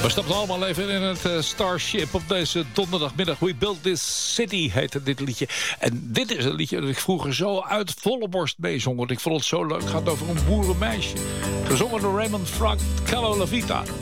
We stapten allemaal even in het Starship op deze donderdagmiddag. We Built This City heette dit liedje. En dit is een liedje dat ik vroeger zo uit volle borst meezong. Want ik vond het zo leuk. Het gaat over een boerenmeisje. Gezongen door Raymond Frank, Callo La Vita.